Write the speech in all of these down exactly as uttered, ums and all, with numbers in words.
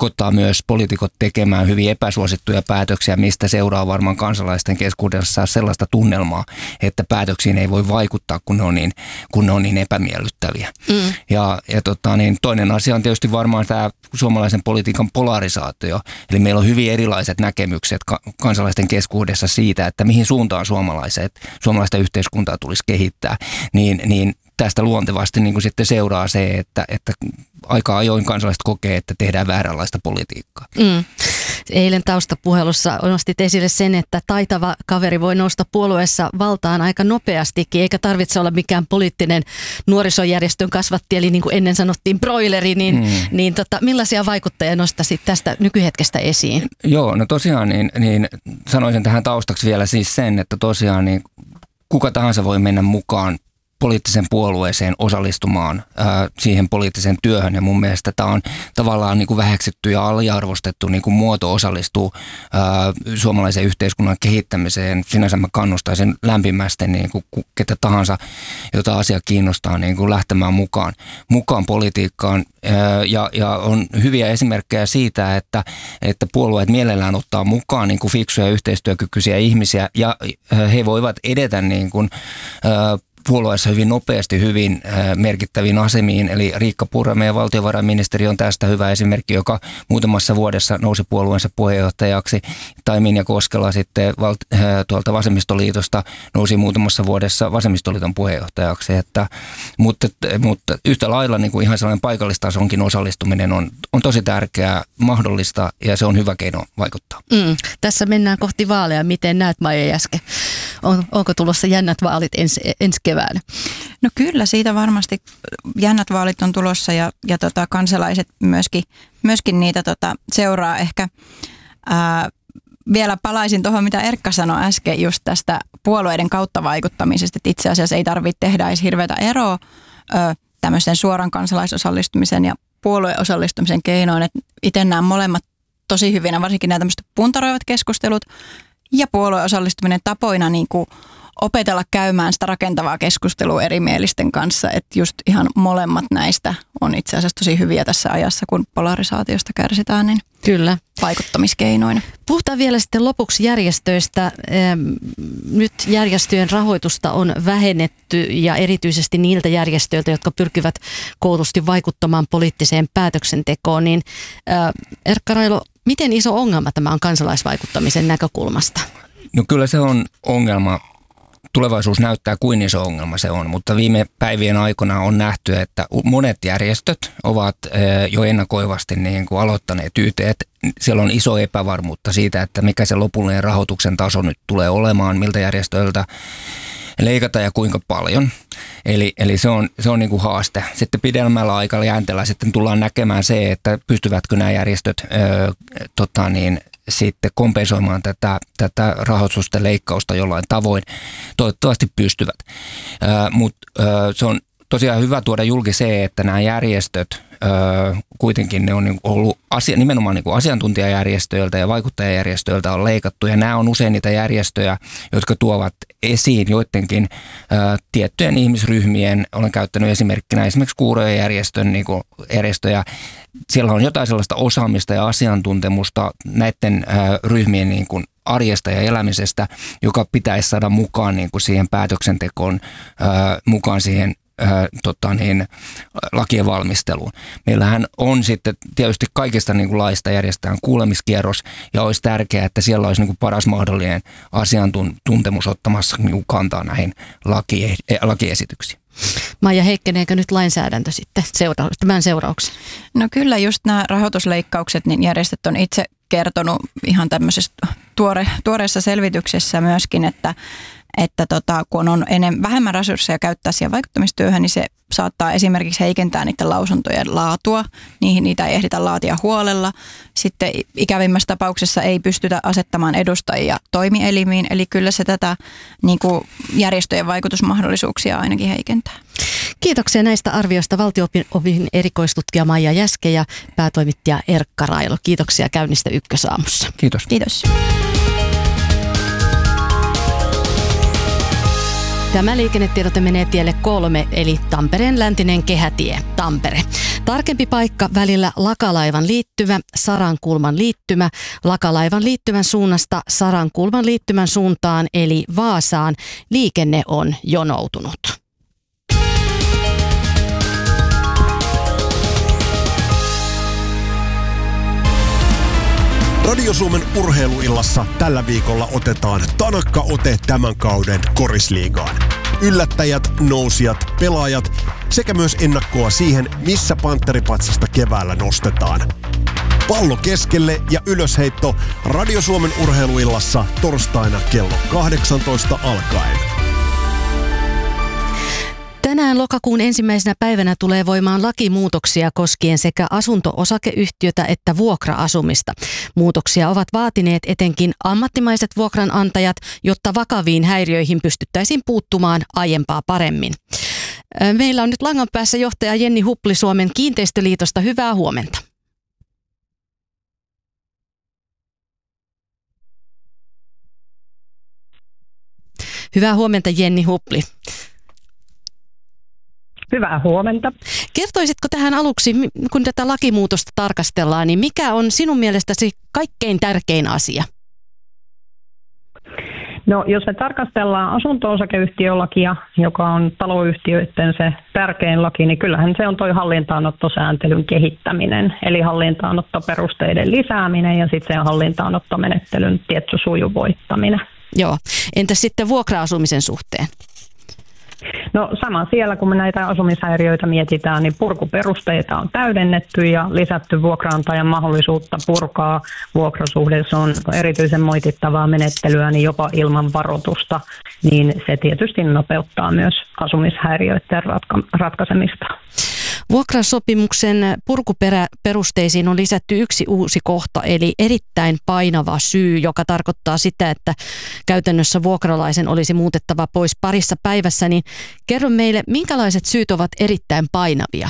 pakottaa myös poliitikot tekemään hyvin epäsuosittuja päätöksiä, mistä seuraa varmaan kansalaisten keskuudessa sellaista tunnelmaa, että päätöksiin ei voi vaikuttaa, kun ne on niin, kun ne on niin epämiellyttäviä. Mm. Ja, ja tota, niin toinen asia on tietysti varmaan tämä suomalaisen politiikan polarisaatio. Eli meillä on hyvin erilaiset näkemykset ka- kansalaisten keskuudessa siitä, että mihin suuntaan suomalaiset, suomalaista yhteiskuntaa tulisi kehittää, niin, niin tästä luontevasti niin kuin sitten seuraa se, että, että aika ajoin kansalaiset kokee, että tehdään vääränlaista politiikkaa. Mm. Eilen taustapuhelussa nostit esille sen, että taitava kaveri voi nousta puolueessa valtaan aika nopeastikin, eikä tarvitse olla mikään poliittinen nuorisojärjestön kasvatti, eli niin kuin ennen sanottiin broileri, niin, mm. niin tota, millaisia vaikuttajia nostaisit tästä nykyhetkestä esiin? Joo, no tosiaan niin, niin sanoisin tähän taustaksi vielä siis sen, että tosiaan niin kuka tahansa voi mennä mukaan poliittisen puolueeseen osallistumaan ää, siihen poliittiseen työhön. Ja mun mielestä tämä on tavallaan niin kuin väheksytty ja aliarvostettu niin kuin muoto osallistuu ää, suomalaisen yhteiskunnan kehittämiseen. Sinänsä mä kannustaisin lämpimästi niin kuin ketä tahansa, jota asia kiinnostaa, niin kuin lähtemään mukaan, mukaan politiikkaan. Ää, ja, ja on hyviä esimerkkejä siitä, että, että puolueet mielellään ottaa mukaan niin kuin fiksuja yhteistyökykyisiä ihmisiä ja ää, he voivat edetä niin kuin, ää, puolueessa hyvin nopeasti hyvin merkittäviin asemiin, eli Riikka Purra, meidän valtiovarainministeri, on tästä hyvä esimerkki, joka muutamassa vuodessa nousi puolueensa puheenjohtajaksi, tai Minja Koskela sitten val- tuolta Vasemmistoliitosta nousi muutamassa vuodessa Vasemmistoliiton puheenjohtajaksi, että, mutta, mutta yhtä lailla niin kuin ihan sellainen paikallistasonkin osallistuminen on, on tosi tärkeää, mahdollista, ja se on hyvä keino vaikuttaa. Mm, tässä mennään kohti vaaleja. Miten näet, Maija Jäske? On, onko tulossa jännät vaalit ensi, ensi keväänä? No kyllä, siitä varmasti jännät vaalit on tulossa ja, ja tota, kansalaiset myöskin, myöskin niitä tota, seuraa ehkä. Ää, vielä palaisin tuohon, mitä Erkka sanoi äsken just tästä puolueiden kautta vaikuttamisesta, että itse asiassa ei tarvitse tehdä edes hirveätä eroa ö, tämmöisen suoran kansalaisosallistumisen ja puolueosallistumisen keinoin, että itse näen molemmat tosi hyvinä, varsinkin nämä tämmöiset puntaroivat keskustelut ja puolueosallistuminen tapoina niin kuin opetella käymään sitä rakentavaa keskustelua erimielisten kanssa, että just ihan molemmat näistä on itse asiassa tosi hyviä tässä ajassa, kun polarisaatiosta kärsitään, niin kyllä, vaikuttamiskeinoina. Puhutaan vielä sitten lopuksi järjestöistä. Nyt järjestöjen rahoitusta on vähennetty ja erityisesti niiltä järjestöiltä, jotka pyrkivät koulutusti vaikuttamaan poliittiseen päätöksentekoon, niin Erkka Railo, miten iso ongelma tämä on kansalaisvaikuttamisen näkökulmasta? No kyllä se on ongelma. Tulevaisuus näyttää, kuin iso ongelma se on, mutta viime päivien aikana on nähty, että monet järjestöt ovat jo ennakoivasti niin kuin aloittaneet yteet. Siellä on iso epävarmuutta siitä, että mikä se lopullinen rahoituksen taso nyt tulee olemaan, miltä järjestöiltä leikata ja kuinka paljon. Eli, eli se on, se on niin kuin haaste. Sitten pidemmällä aikajänteellä sitten tullaan näkemään se, että pystyvätkö nämä järjestöt ö, tota niin, sitten kompensoimaan tätä, tätä rahoitusten leikkausta jollain tavoin. Toivottavasti pystyvät. Mutta se on tosiaan hyvä tuoda julki se, että nämä järjestöt, kuitenkin ne on niin ollut asia, nimenomaan niin kuin asiantuntijajärjestöiltä ja vaikuttajajärjestöiltä on leikattu. Ja nämä on usein niitä järjestöjä, jotka tuovat esiin joidenkin ää, tiettyjen ihmisryhmien, olen käyttänyt esimerkkinä esimerkiksi kuurojen järjestön niin kuin järjestöjä. Siellä on jotain sellaista osaamista ja asiantuntemusta näiden ää, ryhmien niin kuin arjesta ja elämisestä, joka pitäisi saada mukaan niin kuin siihen päätöksentekoon, ää, mukaan siihen ää, tota niin, lakien valmisteluun. Meillähän on sitten tietysti kaikista niin kuin laista järjestetään kuulemiskierros ja olisi tärkeää, että siellä olisi niin kuin paras mahdollinen asiantuntemus ottamassa niin kuin kantaa näihin lakie, lakiesityksiin. Maija, heikkeneekö nyt lainsäädäntö sitten seura- tämän seurauksen? No kyllä just nämä rahoitusleikkaukset, niin järjestöt on itse kertonut ihan tämmöisessä tuore, tuoreessa selvityksessä myöskin, että, että tota, kun on enemmän, vähemmän resursseja käyttää siihen vaikuttamistyöhön, niin se saattaa esimerkiksi heikentää niiden lausuntojen laatua. Niihin niitä ei ehditä laatia huolella. Sitten ikävimmässä tapauksessa ei pystytä asettamaan edustajia toimielimiin, eli kyllä se tätä niin kuin järjestöjen vaikutusmahdollisuuksia ainakin heikentää. Kiitoksia näistä arvioista valtio-opin erikoistutkija Maija Jäske ja päätoimittaja Erkka Railo. Kiitoksia käynnistä Ykkösaamussa. Kiitos. Kiitos. Tämä liikennetiedote menee tielle kolme, eli Tampereen läntinen kehätie, Tampere. Tarkempi paikka välillä Lakalaivan liittymä, Sarankulman liittymä, Lakalaivan liittymän suunnasta Sarankulman liittymän suuntaan, eli Vaasaan. Liikenne on jonoutunut. Radio Suomen urheiluillassa tällä viikolla otetaan tanakka ote tämän kauden korisliigaan. Yllättäjät, nousijat, pelaajat sekä myös ennakkoa siihen, missä pantteripatsasta keväällä nostetaan. Pallo keskelle ja ylösheitto Radio Suomen urheiluillassa torstaina kello kahdeksantoista alkaen. Tänään lokakuun ensimmäisenä päivänä tulee voimaan lakimuutoksia koskien sekä asunto-osakeyhtiötä että vuokra-asumista. Muutoksia ovat vaatineet etenkin ammattimaiset vuokranantajat, jotta vakaviin häiriöihin pystyttäisiin puuttumaan aiempaa paremmin. Meillä on nyt langan päässä johtaja Jenni Hupli Suomen Kiinteistöliitosta. Hyvää huomenta. Hyvää huomenta, Jenni Hupli. Hyvää huomenta. Kertoisitko tähän aluksi, kun tätä lakimuutosta tarkastellaan, niin mikä on sinun mielestäsi kaikkein tärkein asia? No, jos me tarkastellaan asunto-osakeyhtiölakia, joka on taloyhtiöiden se tärkein laki, niin kyllähän se on toi hallintaanottosääntelyn kehittäminen, eli hallintaanottoperusteiden lisääminen ja sitten se hallintaanottomenettelyn tietty sujuvoittaminen. Joo. Entäs sitten vuokra-asumisen suhteen? No sama siellä, kun me näitä asumishäiriöitä mietitään, niin purkuperusteita on täydennetty ja lisätty vuokraantajan mahdollisuutta purkaa vuokrasuhde. Se on erityisen moitittavaa menettelyä, niin jopa ilman varoitusta, niin se tietysti nopeuttaa myös asumishäiriöiden ratka- ratkaisemista. Vuokrasopimuksen purkuperusteisiin on lisätty yksi uusi kohta, eli erittäin painava syy, joka tarkoittaa sitä, että käytännössä vuokralaisen olisi muutettava pois parissa päivässä. Niin kerro meille, minkälaiset syyt ovat erittäin painavia?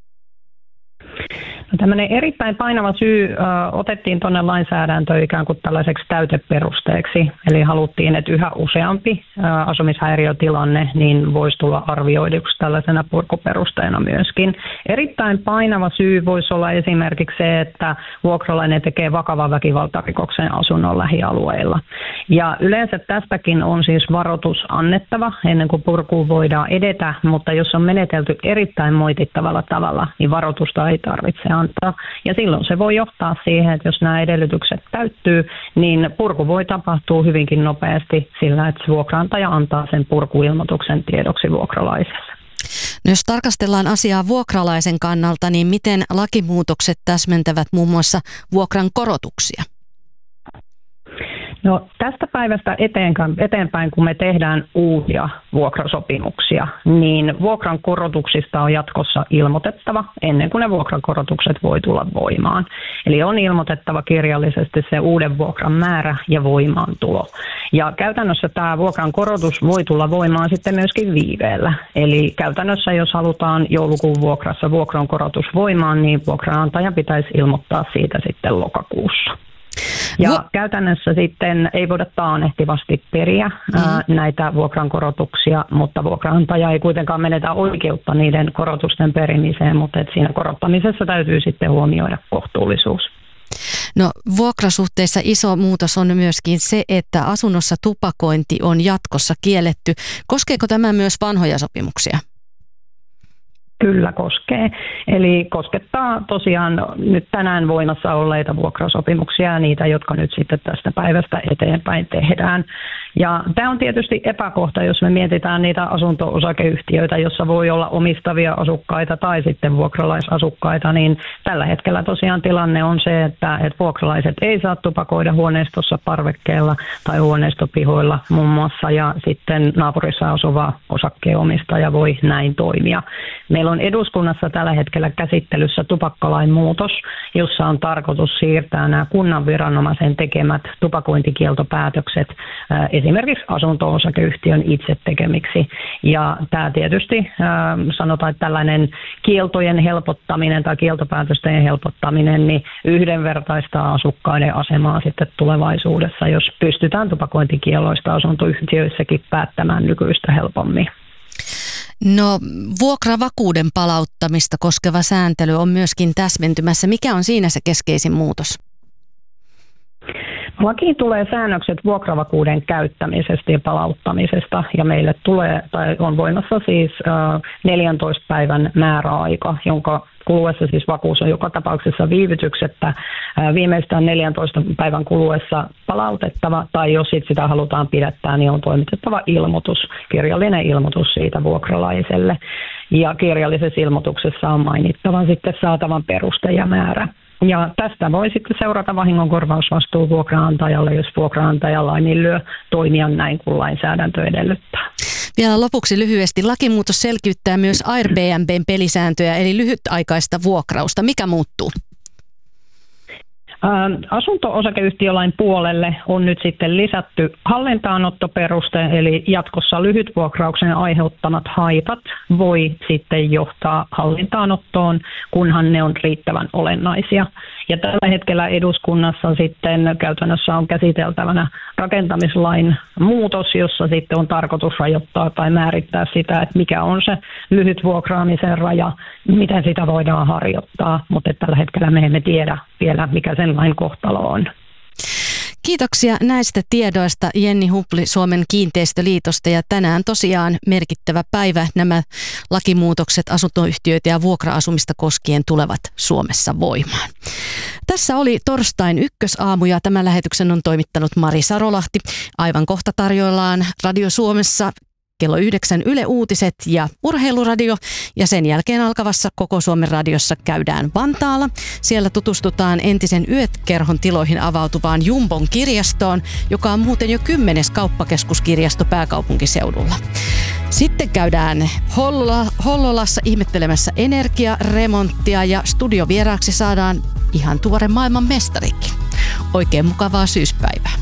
No, tämmöinen erittäin painava syy ö, otettiin tuonne lainsäädäntöön ikään kuin tällaiseksi täyteperusteeksi. Eli haluttiin, että yhä useampi ö, asumishäiriötilanne niin voisi tulla arvioiduksi tällaisena purkuperusteena myöskin. Erittäin painava syy voisi olla esimerkiksi se, että vuokralainen tekee vakavan väkivaltarikoksen asunnon lähialueilla. Ja yleensä tästäkin on siis varoitus annettava ennen kuin purkuun voidaan edetä, mutta jos on menetelty erittäin moitittavalla tavalla, niin varoitusta ei tarvitse antaa. Ja silloin se voi johtaa siihen, että jos nämä edellytykset täyttyy, niin purku voi tapahtua hyvinkin nopeasti sillä, että vuokraantaja antaa sen purkuilmoituksen tiedoksi vuokralaiselle. No jos tarkastellaan asiaa vuokralaisen kannalta, niin miten lakimuutokset täsmentävät muun muassa vuokran korotuksia? No, tästä päivästä eteenpäin, kun me tehdään uusia vuokrasopimuksia, niin vuokran korotuksista on jatkossa ilmoitettava ennen kuin ne vuokrankorotukset voi tulla voimaan. Eli on ilmoitettava kirjallisesti se uuden vuokran määrä ja voimaantulo. Ja käytännössä tämä vuokran korotus voi tulla voimaan sitten myöskin viiveellä. Eli käytännössä, jos halutaan joulukuun vuokrassa vuokran korotus voimaan, niin vuokranantaja pitäisi ilmoittaa siitä sitten lokakuussa. Ja Vu- käytännössä sitten ei voida taannehtivasti periä mm. ää, näitä vuokrankorotuksia, mutta vuokranantaja ei kuitenkaan menetä oikeutta niiden korotusten perimiseen, mutta et siinä korottamisessa täytyy sitten huomioida kohtuullisuus. No, vuokrasuhteessa iso muutos on myöskin se, että asunnossa tupakointi on jatkossa kielletty. Koskeeko tämä myös vanhoja sopimuksia? Kyllä koskee. Eli koskettaa tosiaan nyt tänään voimassa olleita vuokrasopimuksia ja niitä, jotka nyt sitten tästä päivästä eteenpäin tehdään. Ja tämä on tietysti epäkohta, jos me mietitään niitä asunto-osakeyhtiöitä, jossa voi olla omistavia asukkaita tai sitten vuokralaisasukkaita, niin tällä hetkellä tosiaan tilanne on se, että, että vuokralaiset ei saa tupakoida huoneistossa, parvekkeella tai huoneistopihoilla muun muassa, ja sitten naapurissa asuva osakkeenomistaja voi näin toimia. Meillä on eduskunnassa tällä hetkellä käsittelyssä tupakkalain muutos, jossa on tarkoitus siirtää nämä kunnan viranomaisen tekemät tupakointikieltopäätökset esimerkiksi asunto-osakeyhtiön itse tekemiksi. Ja tämä tietysti ää, sanotaan, että tällainen kieltojen helpottaminen tai kieltopäätösten helpottaminen niin yhdenvertaistaa asukkaiden asemaa sitten tulevaisuudessa, jos pystytään tupakointikielloista asuntoyhtiöissäkin päättämään nykyistä helpommin. No, vuokravakuuden palauttamista koskeva sääntely on myöskin täsmentymässä. Mikä on siinä se keskeisin muutos? Lakiin tulee säännökset vuokravakuuden käyttämisestä ja palauttamisesta, ja meille tulee, tai on voimassa siis äh, neljäntoista päivän määräaika, jonka kuluessa siis vakuus on joka tapauksessa viivytyksettä äh, viimeistään neljäntoista päivän kuluessa palautettava, tai jos sit sitä halutaan pidättää, niin on toimitettava ilmoitus, kirjallinen ilmoitus siitä vuokralaiselle, ja kirjallisessa ilmoituksessa on mainittava sitten saatavan peruste ja määrä. Ja tästä voi sitten seurata vahingonkorvausvastuu vuokraantajalle, jos vuokraantaja laiminlyö toimia näin, kuin lainsäädäntö edellyttää. Vielä lopuksi lyhyesti. Lakimuutos selkiyttää myös Airbnb:n pelisääntöjä, eli lyhytaikaista vuokrausta. Mikä muuttuu? Asunto-osakeyhtiölain puolelle on nyt sitten lisätty hallintaanottoperuste, eli jatkossa lyhytvuokrauksen aiheuttamat haitat voi sitten johtaa hallintaanottoon, kunhan ne on riittävän olennaisia. Ja tällä hetkellä eduskunnassa sitten käytännössä on käsiteltävänä rakentamislain muutos, jossa sitten on tarkoitus rajoittaa tai määrittää sitä, että mikä on se lyhyt vuokraamisen raja, miten sitä voidaan harjoittaa, mutta tällä hetkellä me emme tiedä vielä, mikä sen lain kohtalo on. Kiitoksia näistä tiedoista Jenni Hupli Suomen kiinteistöliitosta, ja tänään tosiaan merkittävä päivä. Nämä lakimuutokset asuntoyhtiöitä ja vuokra-asumista koskien tulevat Suomessa voimaan. Tässä oli torstain ykkösaamu, ja tämän lähetyksen on toimittanut Mari Sarolahti. Aivan kohta tarjoillaan Radio Suomessa kello yhdeksän Yle Uutiset ja Urheiluradio, ja sen jälkeen alkavassa Koko Suomen radiossa käydään Vantaalla. Siellä tutustutaan entisen Yöt-kerhon tiloihin avautuvaan Jumbon kirjastoon, joka on muuten jo kymmenes kauppakeskuskirjasto pääkaupunkiseudulla. Sitten käydään Hollola, Hollolassa ihmettelemässä energiaremonttia, ja studiovieraaksi saadaan ihan tuore maailman mestarikin. Oikein mukavaa syyspäivää.